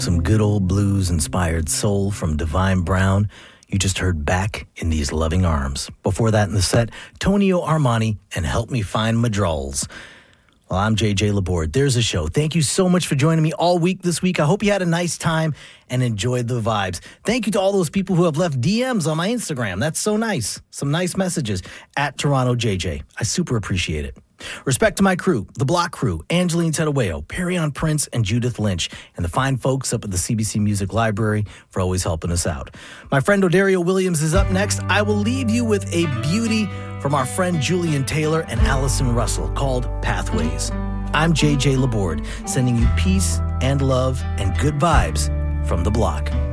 some good old blues-inspired soul from Divine Brown. You just heard Back in These Loving Arms. Before that in the set, Tonio Armani and Help Me Find My Drawls. Well, I'm JJ Laborde. There's a show. Thank you so much for joining me all week this week. I hope you had a nice time and enjoyed the vibes. Thank you to all those people who have left DMs on my Instagram. That's so nice. Some nice messages at Toronto JJ. I super appreciate it. Respect to my crew, the Block Crew, Angeline Tedaweo, Perryon Prince, and Judith Lynch, and the fine folks up at the CBC Music Library for always helping us out. My friend Odario Williams is up next. I will leave you with a beauty from our friend Julian Taylor and Allison Russell called Pathways. I'm JJ Laborde, sending you peace and love and good vibes from the Block.